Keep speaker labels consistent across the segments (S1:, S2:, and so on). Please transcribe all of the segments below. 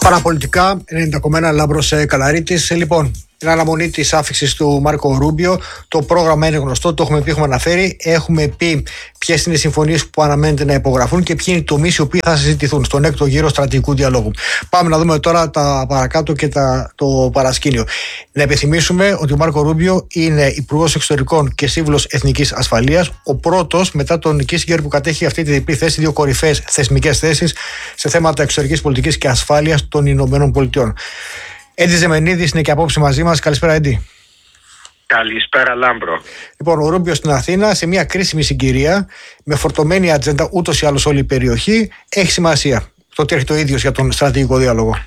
S1: Παραπολιτικά, 90,1 Λάμπρος Καλαρίτης. Λοιπόν, την αναμονή της άφιξης του Μάρκο Ρούμπιο. Το πρόγραμμα είναι γνωστό, το έχουμε πει, έχουμε αναφέρει. Έχουμε πει ποιες είναι οι συμφωνίες που αναμένεται να υπογραφούν και ποιοι είναι οι τομείς οι οποίοι θα συζητηθούν στον έκτο γύρο στρατηγικού διαλόγου. Πάμε να δούμε τώρα τα παρακάτω και το παρασκήνιο. Να επιθυμίσουμε ότι ο Μάρκο Ρούμπιο είναι υπουργός εξωτερικών και σύμβουλος εθνικής ασφαλείας. Ο πρώτος μετά τον Κίσιγκερ που κατέχει αυτή τη διπλή θέση, δύο κορυφαίες θεσμικές θέσεις σε θέματα εξωτερικής πολιτικής και ασφάλειας των Ηνωμένων Πολιτειών. Έντι Ζεμενίδης είναι και απόψε μαζί μας. Καλησπέρα, Έντι.
S2: Καλησπέρα, Λάμπρο.
S1: Λοιπόν, ο Ρούμπιο στην Αθήνα σε μια κρίσιμη συγκυρία, με φορτωμένη ατζέντα ούτως ή άλλως όλη η περιοχή. Έχει σημασία το ότι έρχεται ο ίδιος για τον στρατηγικό διάλογο.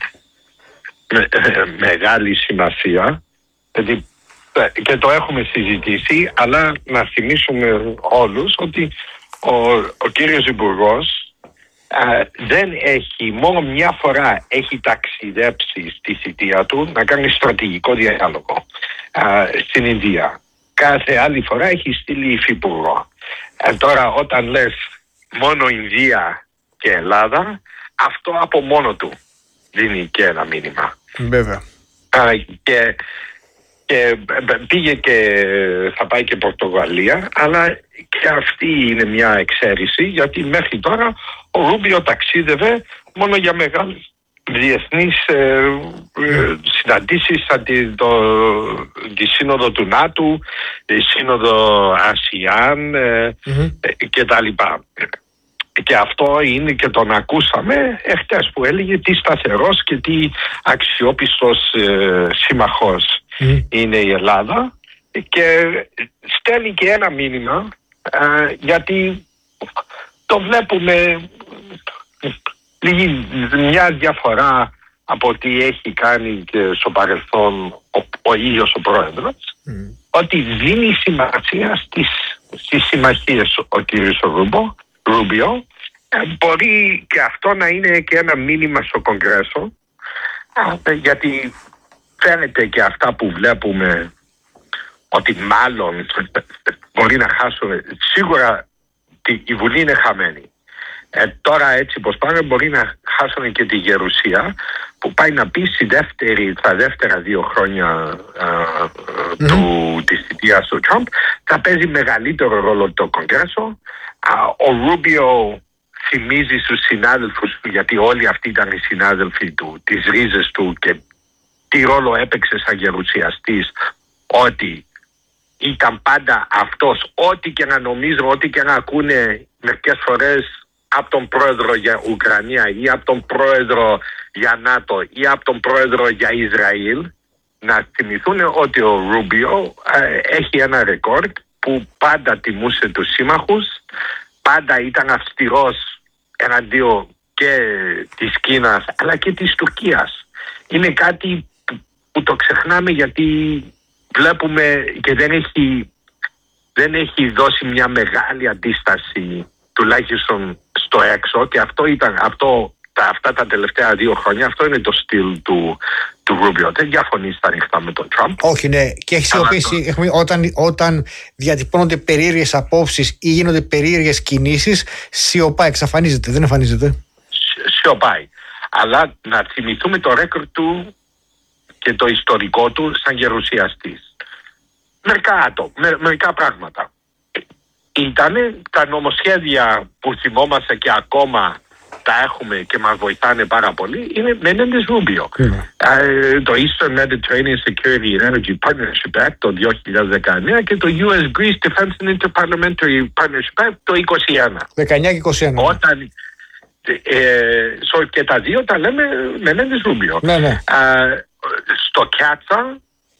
S2: Μεγάλη σημασία. Και το έχουμε συζητήσει, αλλά να θυμίσουμε όλους ότι ο κύριος Υπουργός δεν έχει, μόνο μια φορά έχει ταξιδέψει στη θητεία του να κάνει στρατηγικό διάλογο στην Ινδία. Κάθε άλλη φορά έχει στείλει υφυπουργό. Τώρα όταν λες μόνο Ινδία και Ελλάδα, αυτό από μόνο του δίνει και ένα μήνυμα.
S1: Βέβαια.
S2: Και πήγε και θα πάει και Πορτογαλία, αλλά και αυτή είναι μια εξαίρεση, γιατί μέχρι τώρα ο Ρούμπιο ταξίδευε μόνο για μεγάλες διεθνείς συναντήσεις, σαν τη σύνοδο του ΝΑΤΟ, τη σύνοδο ΑΣΙΑΝ και τα λοιπά. Και αυτό είναι, και τον ακούσαμε εχθές που έλεγε τι σταθερός και τι αξιόπιστος σύμμαχος είναι η Ελλάδα, και στέλνει και ένα μήνυμα, γιατί το βλέπουμε μια διαφορά από τι έχει κάνει και στο παρελθόν ο ίδιος ο πρόεδρος, ότι δίνει σημασία στις συμμαχίες ο κύριος Ρούμπιο. Μπορεί και αυτό να είναι και ένα μήνυμα στο Κογκρέσο, γιατί φαίνεται και αυτά που βλέπουμε ότι μάλλον μπορεί να χάσουμε. Σίγουρα η Βουλή είναι χαμένη. Τώρα έτσι πως πάνε μπορεί να χάσουν και τη Γερουσία, που πάει να πει στα δεύτερα 2 χρόνια της θητείας του Τραμπ θα παίζει μεγαλύτερο ρόλο το Κογκρέσο. Ο Ρούμπιο θυμίζει στους συνάδελφους του, γιατί όλοι αυτοί ήταν οι συνάδελφοι του, τις ρίζες του και τι ρόλο έπαιξε σαν γερουσιαστής, ότι ήταν πάντα αυτός, ό,τι και να νομίζουν, ό,τι και να ακούνε μερικές φορές από τον πρόεδρο για Ουκρανία ή από τον πρόεδρο για ΝΑΤΟ ή από τον πρόεδρο για Ισραήλ, να θυμηθούν ότι ο Ρούμπιο έχει ένα ρεκόρ που πάντα τιμούσε τους σύμμαχους, πάντα ήταν αυστηρός εναντίον και της Κίνας αλλά και της Τουρκίας. Είναι κάτι που το ξεχνάμε, γιατί βλέπουμε και δεν έχει δώσει μια μεγάλη αντίσταση, τουλάχιστον στο έξω, και αυτά τα τελευταία 2 χρόνια αυτό είναι το στυλ του Ρούμπιο. Δεν διαφωνεί στα ανοιχτά με τον Τραμπ.
S1: Όχι, ναι. Και έχει σιωπήσει όταν διατυπώνονται περίεργες απόψεις ή γίνονται περίεργες κινήσεις, σιωπάει, εξαφανίζεται, δεν εμφανίζεται.
S2: Σιωπάει. Αλλά να θυμηθούμε το ρέκορ του και το ιστορικό του σαν γερουσιαστής. Μερικά πράγματα. Ήτανε τα νομοσχέδια που θυμόμαστε και ακόμα τα έχουμε και μας βοηθάνε πάρα πολύ, είναι Μενέντες Ρούμπιο. Το Eastern Mediterranean Security and Energy Partnership Act το 2019 και το US Greece Defense and Interparliamentary Partnership Act το 2021.
S1: 19 και 21.
S2: Όταν και τα δύο τα λέμε Μενέντες Ρούμπιο.
S1: Ναι.
S2: Στο Κάτσα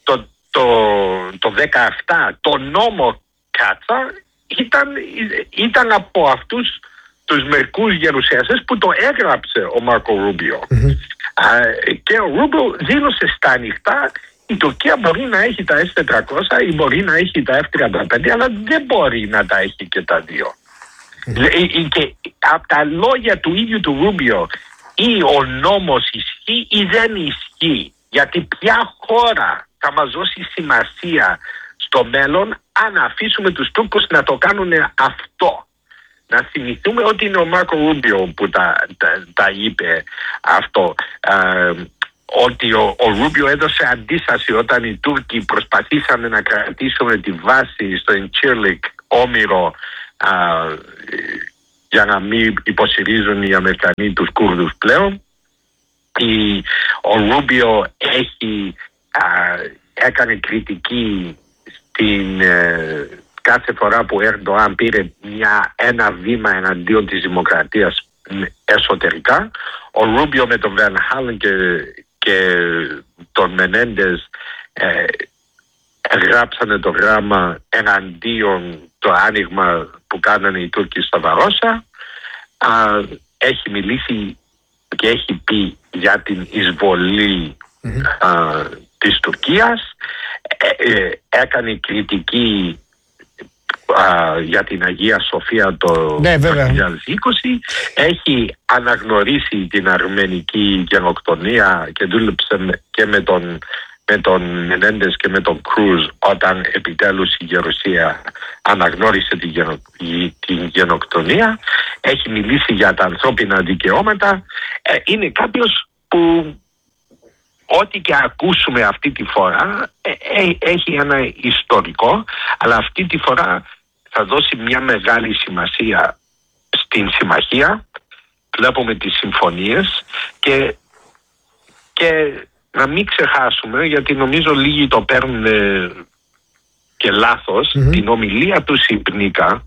S2: το 17 το νόμο Κάτσα ήταν από αυτούς τους μερικούς γερουσιαστές που το έγραψε ο Μάρκο Ρούμπιο. Και ο Ρούμπιο δήλωσε στα ανοιχτά, η Τουρκία μπορεί να έχει τα S-400 ή μπορεί να έχει τα F-35, αλλά δεν μπορεί να τα έχει και τα δύο. Και από τα λόγια του ίδιου του Ρούμπιο, ή ο νόμος ισχύει ή δεν ισχύει, γιατί ποια χώρα θα μας δώσει σημασία στο μέλλον αν αφήσουμε τους Τούρκους να το κάνουν αυτό. να θυμηθούμε ότι είναι ο Μάρκο Ρούμπιο που τα είπε αυτό. Ότι ο Ρούμπιο έδωσε αντίσταση όταν οι Τούρκοι προσπαθήσαν να κρατήσουν τη βάση στο Incirlik Όμηρο για να μην υποστηρίζουν οι Αμερικανοί τους Κούρδους πλέον. Ο Ρούμπιο έκανε κριτική κάθε φορά που ο Ερντοάν πήρε ένα βήμα εναντίον της δημοκρατίας εσωτερικά. Ο Ρούμπιο με τον Βαν Χάλεν και τον Μενέντες γράψανε το γράμμα εναντίον το άνοιγμα που κάνανε οι Τούρκοι στα Βαρόσια. Έχει μιλήσει και έχει πει για την εισβολή της Τουρκίας. Έκανε κριτική για την Αγία Σοφία το 2020. Έχει αναγνωρίσει την αρμενική γενοκτονία και δούλεψε και με τον Μενέντες και με τον Κρούζ όταν επιτέλους η Γερουσία αναγνώρισε την γενοκτονία. Έχει μιλήσει για τα ανθρώπινα δικαιώματα. Είναι κάποιος που ό,τι και ακούσουμε αυτή τη φορά έχει ένα ιστορικό, αλλά αυτή τη φορά θα δώσει μια μεγάλη σημασία στην συμμαχία. Βλέπουμε τις συμφωνίες και να μην ξεχάσουμε, γιατί νομίζω λίγοι το παίρνουν και λάθος, την ομιλία του Σιπνίκα.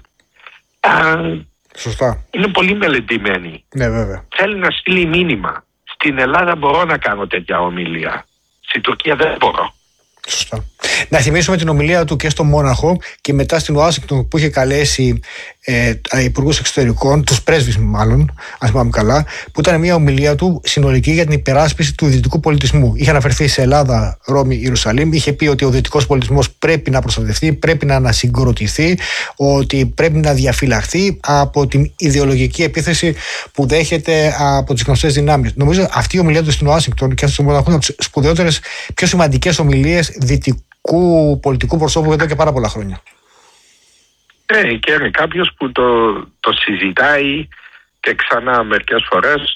S1: Σωστά.
S2: Είναι πολύ μελετημένη.
S1: Ναι, βέβαια.
S2: Θέλει να στείλει μήνυμα. Στην Ελλάδα μπορώ να κάνω τέτοια ομιλία. Στην Τουρκία δεν μπορώ.
S1: Σωστά. Να θυμίσουμε την ομιλία του και στο Μόναχο και μετά στην Ουάσιγκτον που είχε καλέσει υπουργούς εξωτερικών, τους πρέσβεις μάλλον, αν θυμάμαι καλά, που ήταν μια ομιλία του συνολική για την υπεράσπιση του δυτικού πολιτισμού. Είχε αναφερθεί σε Ελλάδα, Ρώμη, Ιερουσαλήμ, είχε πει ότι ο δυτικός πολιτισμός πρέπει να προστατευτεί, πρέπει να ανασυγκροτηθεί, ότι πρέπει να διαφυλαχθεί από την ιδεολογική επίθεση που δέχεται από τις γνωστές δυνάμεις. Νομίζω αυτή η ομιλία του στην Ουάσιγκτον και αυτή στο Μόναχο είναι από τις σπουδαιότερες, πιο σημαντικές ομιλίες δυτικού πολιτικού προσώπου εδώ και πάρα πολλά χρόνια.
S2: Και είναι κάποιος που το συζητάει και ξανά μερικές φορές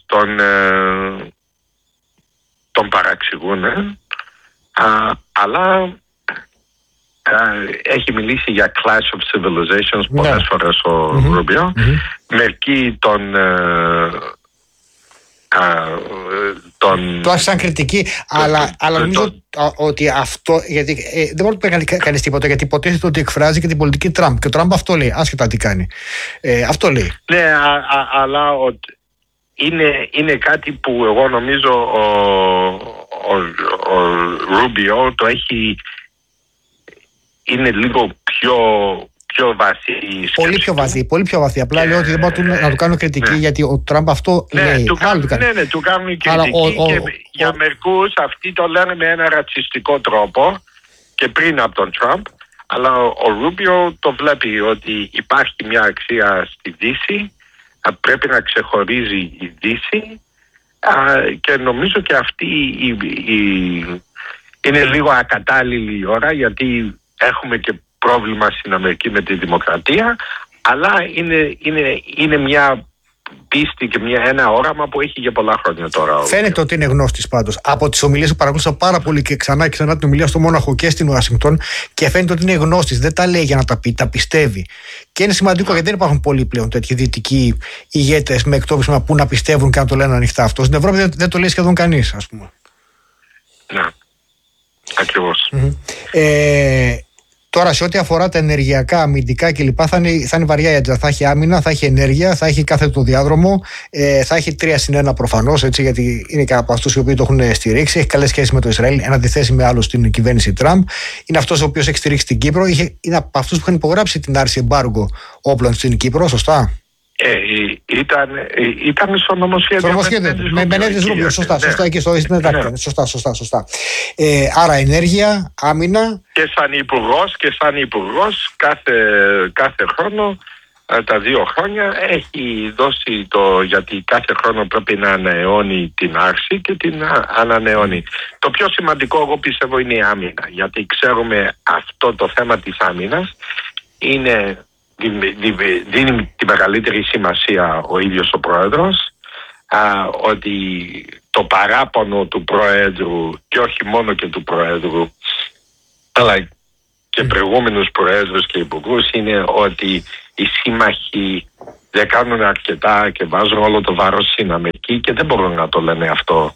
S2: τον παραξηγούν, αλλά έχει μιλήσει για clash of civilizations πολλές φορές ο Ρούμπιο. Μερικοί
S1: το άρχισαν κριτική, αλλά νομίζω ότι αυτό, γιατί δεν μπορεί να πει κανείς τίποτα, γιατί υποτίθεται ότι εκφράζει και την πολιτική Τραμπ και ο Τραμπ αυτό λέει, άσχετα τι κάνει, αυτό λέει.
S2: Ναι, αλλά είναι κάτι που εγώ νομίζω ο Ρούμπιο το έχει, είναι λίγο πιο βαθύ.
S1: Πολύ πιο βαθύ. Απλά λέω ότι δεν μπορώ να του κάνω κριτική, γιατί ο Τραμπ αυτό λέει.
S2: Του κάνουν κριτική και για μερικούς αυτοί το λένε με ένα ρατσιστικό τρόπο και πριν από τον Τραμπ, αλλά ο Ρούμπιο το βλέπει ότι υπάρχει μια αξία στη Δύση, πρέπει να ξεχωρίζει η Δύση, και νομίζω και αυτή είναι λίγο ακατάλληλη η ώρα, γιατί έχουμε και πρόβλημα στην Αμερική με τη δημοκρατία, αλλά είναι μια πίστη και ένα όραμα που έχει για πολλά χρόνια τώρα.
S1: Φαίνεται ότι είναι γνώστης πάντως. Από τις ομιλίες που παρακολούθησα πάρα πολύ και ξανά την ομιλία στο Μόναχο και στην Ουάσιγκτον, και φαίνεται ότι είναι γνώστης. Δεν τα λέει για να τα πει, τα πιστεύει. Και είναι σημαντικό, γιατί δεν υπάρχουν πολλοί πλέον τέτοιοι δυτικοί ηγέτες με εκτόπισμα που να πιστεύουν και να το λένε ανοιχτά αυτό. Στην Ευρώπη δεν το λέει σχεδόν κανείς, ας πούμε.
S2: Ναι, ακριβώς.
S1: Τώρα, σε ό,τι αφορά τα ενεργειακά, αμυντικά κλπ., θα είναι βαριά η ατζέντα. Θα έχει άμυνα, θα έχει ενέργεια, θα έχει κάθετο διάδρομο, θα έχει 3-1 προφανώς, γιατί είναι και από αυτούς οι οποίοι το έχουν στηρίξει. Έχει καλές σχέσεις με το Ισραήλ, εν αντιθέσει με άλλους στην κυβέρνηση Τραμπ. Είναι αυτός ο οποίος έχει στηρίξει την Κύπρο. Είναι από αυτούς που είχαν υπογράψει την άρση εμπάργο όπλων στην Κύπρο, σωστά.
S2: Ήταν στο νομοσχέδιο
S1: με Μενέντες Ρούμπιο, σωστά, εκεί στο σωστά. Άρα ενέργεια, άμυνα.
S2: Και σαν υπουργός κάθε χρόνο, τα 2 χρόνια έχει δώσει γιατί κάθε χρόνο πρέπει να ανανεώνει την άρση και την ανανεώνει. Το πιο σημαντικό εγώ πιστεύω είναι η άμυνα, γιατί ξέρουμε αυτό το θέμα της άμυνας είναι δίνει τη μεγαλύτερη σημασία ο ίδιος ο πρόεδρος, ότι το παράπονο του πρόεδρου, και όχι μόνο και του πρόεδρου αλλά και προηγούμενους πρόεδρους και υπουργούς, είναι ότι οι σύμμαχοι δεν κάνουν αρκετά και βάζουν όλο το βάρος στην Αμερική, και δεν μπορούν να το λένε αυτό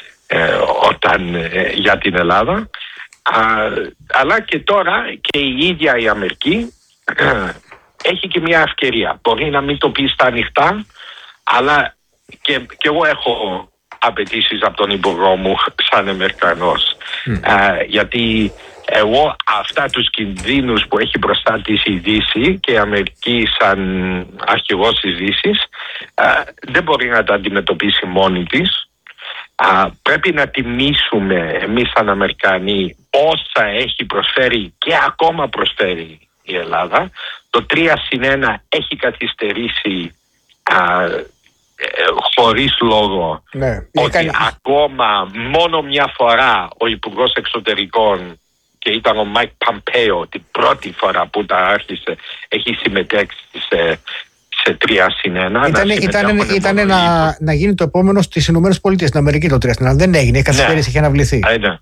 S2: για την Ελλάδα. Αλλά και τώρα και η ίδια η Αμερική έχει και μια ευκαιρία. Μπορεί να μην το πει στα ανοιχτά, αλλά και εγώ έχω απαιτήσεις από τον υπουργό μου σαν Αμερικανός. Γιατί εγώ αυτά τους κινδύνους που έχει μπροστά της η Δύση και η Αμερική σαν αρχηγός της Δύσης δεν μπορεί να τα αντιμετωπίσει μόνη της. Πρέπει να τιμήσουμε εμείς σαν Αμερικανοί όσα έχει προσφέρει και ακόμα προσφέρει η Ελλάδα. Το 3+1 έχει καθυστερήσει χωρίς λόγο, ότι ακόμα μόνο μια φορά ο Υπουργός Εξωτερικών, και ήταν ο Μάικ Παμπέο την πρώτη φορά που τα άρχισε, έχει συμμετέξει σε 3+1.
S1: Ήταν να γίνει το επόμενο στις Ηνωμένες Πολιτείες, στην Αμερική, το 3+1. Δεν έγινε, καθυστέρηση, είχε αναβληθεί.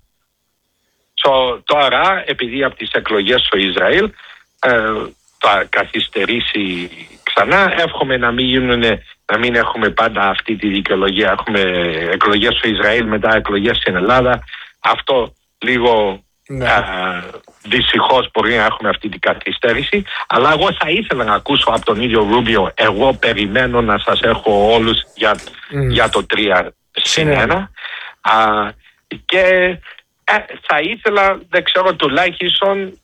S2: Τώρα, επειδή από τις εκλογές στο Ισραήλ θα καθυστερήσει ξανά, εύχομαι να μην έχουμε πάντα αυτή τη δικαιολογία. Έχουμε εκλογές στο Ισραήλ, μετά εκλογές στην Ελλάδα. Αυτό λίγο δυστυχώς μπορεί να έχουμε αυτή την καθυστέρηση. Αλλά εγώ θα ήθελα να ακούσω από τον ίδιο Ρούμπιο, εγώ περιμένω να σας έχω όλους για το 3+1. Και θα ήθελα, δεν ξέρω, τουλάχιστον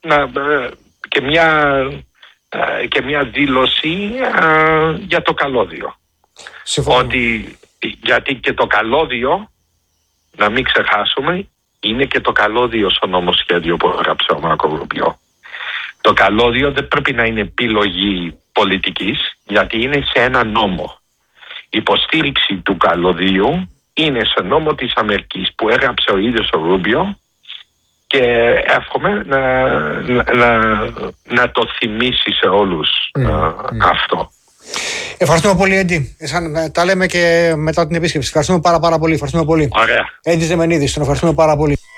S2: και μια δήλωση για το καλώδιο. Ότι, γιατί και το καλώδιο, να μην ξεχάσουμε, είναι και το καλώδιο στο νομοσχέδιο που έγραψε ο Μάρκο Ρούμπιο. Το καλώδιο δεν πρέπει να είναι επιλογή πολιτικής, γιατί είναι σε ένα νόμο. Η υποστήριξη του καλωδίου είναι σε νόμο της Αμερικής που έγραψε ο ίδιος ο Ρούμπιο, και εύχομαι να το θυμίσει σε όλους αυτό.
S1: Ευχαριστούμε πολύ, Έντι. Τα λέμε και μετά την επίσκεψη. Ευχαριστούμε πάρα πολύ.
S2: Ωραία.
S1: Έντι Ζεμενίδης, τον ευχαριστούμε πάρα πολύ.